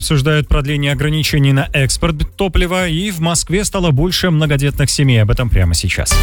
Обсуждают продление ограничений на экспорт топлива, и в Москве стало больше многодетных семей. Об этом прямо сейчас.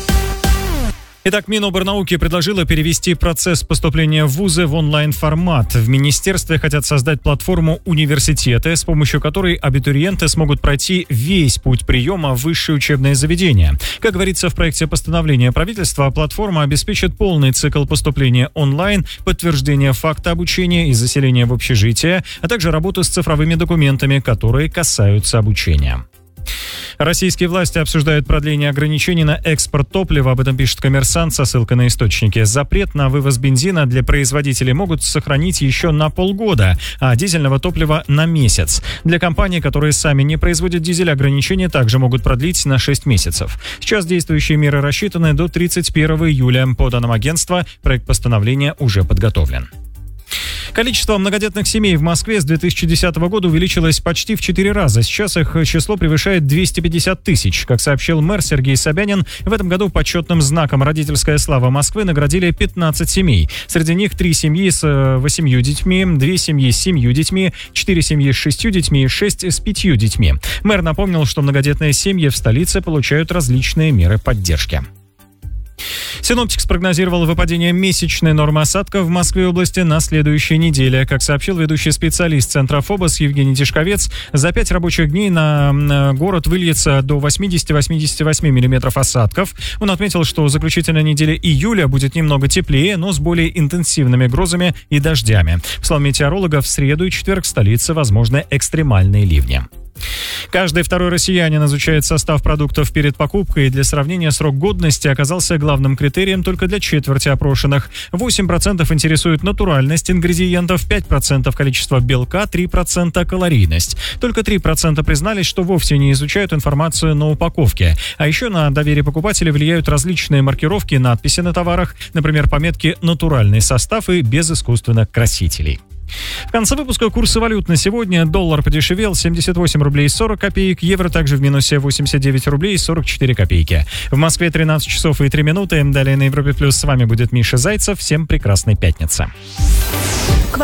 Итак, Миноборнауки предложила перевести процесс поступления в вузы в онлайн-формат. В министерстве хотят создать платформу «Университеты», с помощью которой абитуриенты смогут пройти весь путь приема в высшее учебное заведение. Как говорится в проекте постановления правительства, платформа обеспечит полный цикл поступления онлайн, подтверждение факта обучения и заселения в общежитие, а также работу с цифровыми документами, которые касаются обучения. Российские власти обсуждают продление ограничений на экспорт топлива. Об этом пишет «Коммерсант» со ссылкой на источники. Запрет на вывоз бензина для производителей могут сохранить еще на полгода, а дизельного топлива на месяц. Для компаний, которые сами не производят дизель, ограничения также могут продлить на 6 месяцев. Сейчас действующие меры рассчитаны до 31 июля. По данным агентства, проект постановления уже подготовлен. Количество многодетных семей в Москве с 2010 года увеличилось почти в 4 раза. Сейчас их число превышает 250 тысяч. Как сообщил мэр Сергей Собянин, в этом году почетным знаком «Родительская слава Москвы» наградили 15 семей. Среди них 3 семьи с 8 детьми, 2 семьи с 7 детьми, 4 семьи с 6 детьми и 6 с 5 детьми. Мэр напомнил, что многодетные семьи в столице получают различные меры поддержки. Синоптик спрогнозировал выпадение месячной нормы осадков в Москве и области на следующей неделе. Как сообщил ведущий специалист Центра ФОБОС Евгений Тишковец, за 5 рабочих дней на город выльется до 80-88 миллиметров осадков. Он отметил, что заключительная неделя июля будет немного теплее, но с более интенсивными грозами и дождями. По словам метеорологов, в среду и четверг в столице возможны экстремальные ливни. Каждый второй россиянин изучает состав продуктов перед покупкой, и для сравнения срок годности оказался главным критерием только для четверти опрошенных. 8% интересует натуральность ингредиентов, 5% количество белка, 3% калорийность. Только 3% признались, что вовсе не изучают информацию на упаковке. А еще на доверие покупателей влияют различные маркировки и надписи на товарах, например, пометки «натуральный состав» и «без искусственных красителей». В конце выпуска курсы валют на сегодня. Доллар подешевел 78 рублей 40 копеек, евро также в минусе 89 рублей 44 копейки. В Москве 13 часов и 3 минуты. Далее на Европе Плюс с вами будет Миша Зайцев. Всем прекрасной пятницы.